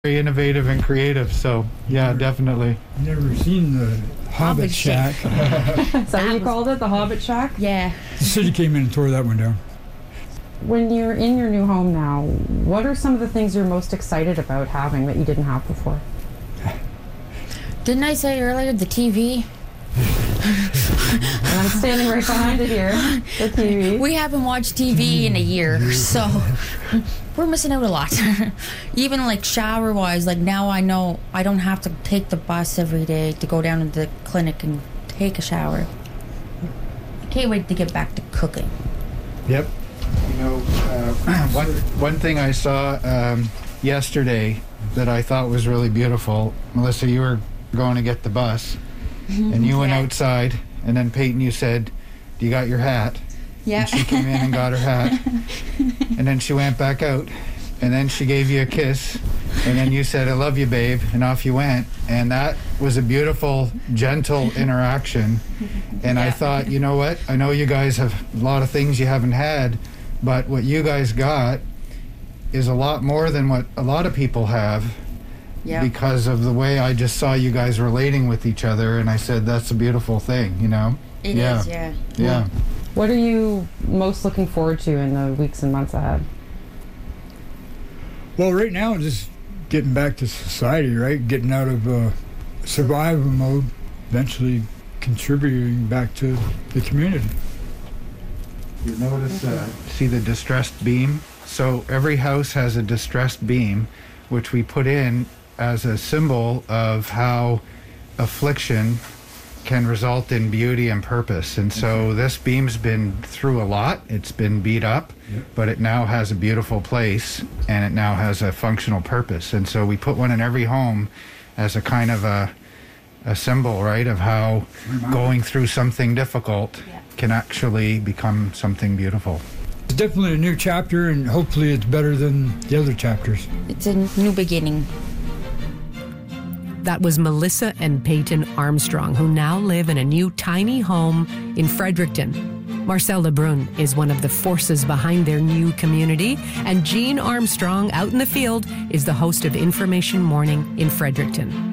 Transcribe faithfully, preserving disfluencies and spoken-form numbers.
very innovative and creative. So yeah, definitely. Never seen the Hobbit, Hobbit Shack. Is that what you called it, the Hobbit Shack? Yeah. The city came in and tore that one down. When you're in your new home now, what are some of the things you're most excited about having that you didn't have before? Didn't I say earlier the T V? And I'm standing right behind it here, the T V. We haven't watched T V in a year, so we're missing out a lot. Even like shower wise, like now I know I don't have to take the bus every day to go down to the clinic and take a shower. I can't wait to get back to cooking. Yep. You know, uh, one, one thing I saw um, yesterday that I thought was really beautiful, Melissa, you were going to get the bus, and you went Yeah. outside, and then Peyton, you said, "You got your hat?" Yeah. And she came in and got her hat, and then she went back out, and then she gave you a kiss, and then you said, "I love you, babe," and off you went. And that was a beautiful, gentle interaction. And I Yeah. thought, you know what? I know you guys have a lot of things you haven't had, but what you guys got is a lot more than what a lot of people have. Yeah. Because of the way I just saw you guys relating with each other, and I said, that's a beautiful thing, you know? It Yeah. is, yeah. Yeah. What are you most looking forward to in the weeks and months ahead? Well, right now, just getting back to society, right? Getting out of uh, survival mode, eventually contributing back to the community. You notice, uh, see the distressed beam? So every house has a distressed beam, which we put in as a symbol of how affliction can result in beauty and purpose. And so this beam's been through a lot. It's been beat up, Yep. but it now has a beautiful place, and it now has a functional purpose. And so we put one in every home as a kind of a, a symbol, right, of how going through something difficult Yeah. can actually become something beautiful. It's definitely a new chapter, and hopefully it's better than the other chapters. It's a new beginning. That was Melissa and Peyton Armstrong, who now live in a new tiny home in Fredericton. Marcel Lebrun is one of the forces behind their new community, and Jean Armstrong, out in the field, is the host of Information Morning in Fredericton.